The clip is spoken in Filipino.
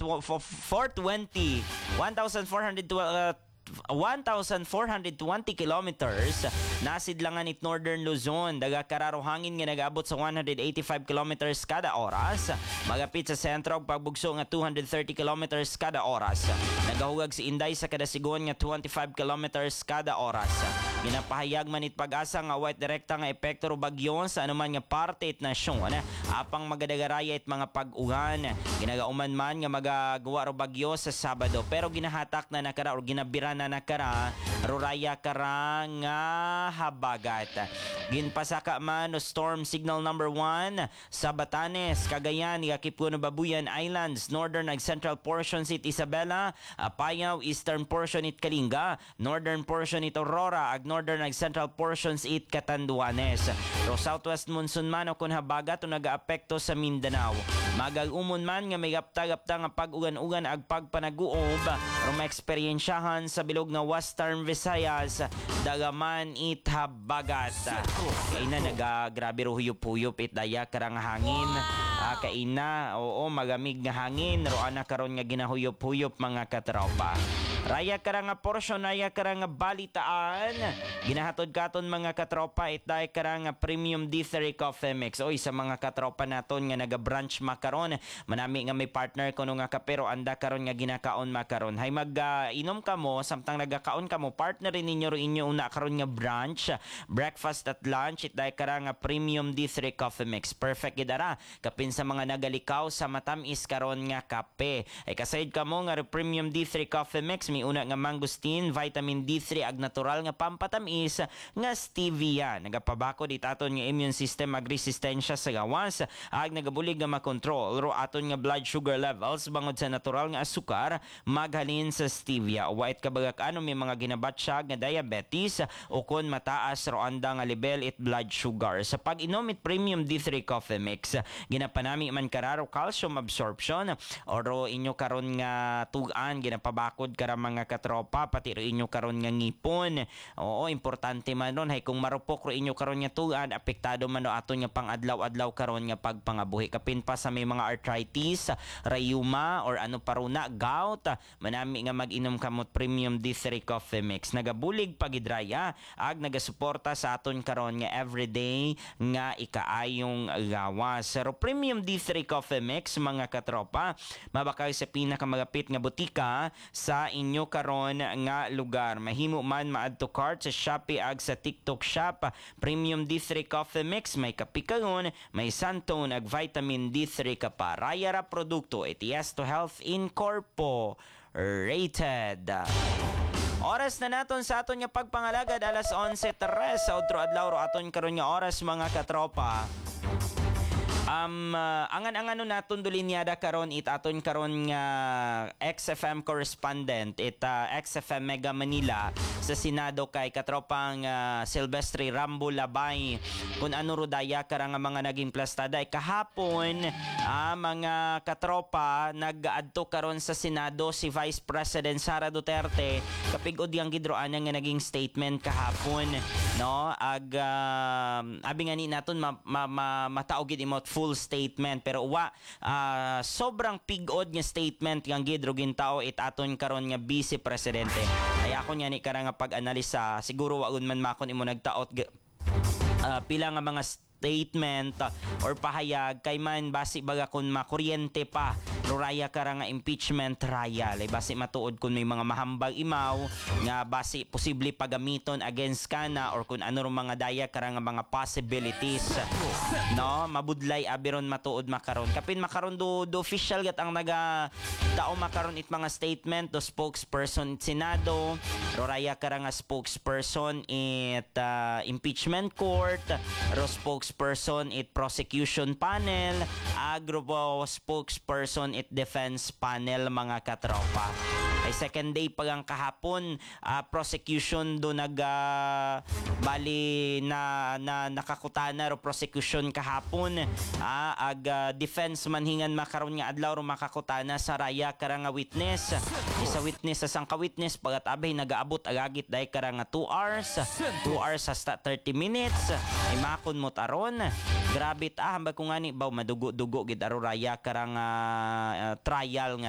1,420 kilometers nasidlangan it Northern Luzon. Daga kararo hangin nga nag-abot sa 185 kilometers kada oras. Magapit sa sentro pagbugso nga 230 kilometers kada oras. Nagahugag si Inday sa kadasigon nga 25 kilometers kada oras. Ginapahayag man it pag-asa nga white direkta nga epekto ro bagyo sa anuman nga parte it nasyon. Apang magadagaraya it mga pag-ugan. Ginagauman man nga magagawa ro bagyo sa Sabado. Pero ginahatak na nakara o ginabira na nakara ruraya kara nga habagat. Ginpasaka man no storm signal number 1 sa Batanes, Cagayan, Yakipuno, Babuyan Islands, northern ag central portions it Isabela, Apayao, eastern portion it Kalinga, northern portion it Aurora, ag northern ag central portions it Catanduanes. Ro southwest monsoon man o kun habagat o nagaapekto sa Mindanao. Magag-umon man nga may gapta-gapta nga pag-ugan-ugan ag pagpanaguob ro maeksperiensyahan sa bilog nga western Visayas, dagaman it habagat. Kaina nagagrabe ro huyop-huyop it daya karang hangin. Kaina, oo, magamig nga hangin ro ana karon nga ginahuyop-huyop mga katropa. Raya karang nga porsyon, raya karang nga balitaan. Ginahatod katon mga katropa it daya karang nga premium D3 coffee mix. Oy, sa mga katropa naton nga naga-branch makaron, manami nga may partner kuno nga kapero anda karon nga ginakaon makaron. Hay mag-inom ka mo samtang nagakaon ka mo, partnerin ninyo ro inyo una karon nga brunch, breakfast at lunch it daya karang nga premium D3 coffee mix. Perfect gidara kapin sa mga nagalikaw sa matamis karon nga kape. Ay kasayod ka mo nga premium D3 coffee mix, may una nga mangosteen, vitamin D3 ag natural nga pampatamis nga stevia. Nagapabakod it aton nga immune system ag resistensya sa gawas ag nagabulig nga makontrol ro aton nga blood sugar levels bangod sa natural nga asukar maghalin sa stevia. White kabagak ano may mga ginabatsyag nga diabetes o kun mataas ro anda nga level it blood sugar. Sa pag-inom it premium D3 coffee mix, ginapanami man kararo calcium absorption oro inyo karon nga tugan ginapabakod kara mga katropa pati ro inyo karon nga ngipon. Oo, importante man ron hay kung marupok ro inyo karon nga tugan, apektado man no aton nga pang-adlaw-adlaw karon nga pagpangabuhi. Kapin pa sa may mga arthritis, rheuma or ano paruna, gout, manami nga mag-inom kamot premium D3 coffee mix. Nagabulig pagidraya ag nagasuporta sa aton karon nga everyday nga ikaayong gawas. Pero premium D3 coffee mix mga katropa, mabakay sa pinakamagapit nga butika sa inyo karon nga lugar. Mahimo man maadto cart sa Shopee ag sa TikTok Shop. Premium D3 coffee mix, may kapikagon, may santone ag vitamin D3 ka pa. Raya ra produkto it yes to health incorporated. Oras na naton sa aton nga pagpangalagad alas 11:03 sa outro adlaw ro aton karon nga oras mga katropa. Angan-angano naton dulinyada karon it aton karon nga XFM correspondent it XFM Mega Manila sa Senado kay katropang Silvestre Rambo Labay kun ano ro daya kara nga mga naging plastada kahapon. Mga katropa nag-adto karon sa Senado si Vice President Sara Duterte kapigod yang gidroan nga naging statement kahapon, no? Abi nga ni naton mataog gid imot full statement pero sobrang pigod nga statement yang gidro gintao it aton karon nga Vice Presidente. Ay ako nya ni kara nga pag-analisa siguro wagon man makon imo nagtaot pila nga mga statement or pahayag kay man basi baga kun makuryente pa ruraya kara nga impeachment trial ay basi matuod kun may mga mahambag imaw nga basi posible pagamiton against kana or kun ano mga daya kara nga mga possibilities, no? Mabudlay abiron matuod makaron kapin makaron do official gat ang naga tao makaron it mga statement do spokesperson Senado ruraya kara nga spokesperson it impeachment court ro spokesperson it prosecution panel agro spokesperson it defense panel mga katropa. Ay second day pagang kahapon prosecution do bali na nakakutana ro prosecution kahapon defense manhingan makaron nga adlaw ro makakutana sa raya kara nga witness. Isa witness sa sang ka-witness pagat abay nagaabot agagit day kara nga 2 hours hasta 30 minutes ay makon mo taron. Grabe hambag ko nga ni baw madugo-dugo gid aro raya kara nga trial nga